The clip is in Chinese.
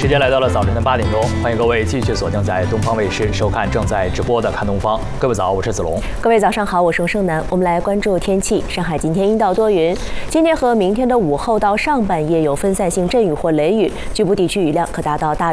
时间来到了早晨的8点多，欢迎各位继续锁定在东方卫视收看正在直播的《看东方》。各位早，我是子龙。 各位早上好，我是盛楠。我们来关注天气。上海今天阴到多云，今天和明天的午后到上半夜有分散性阵雨或雷雨，局部地区雨量可达到大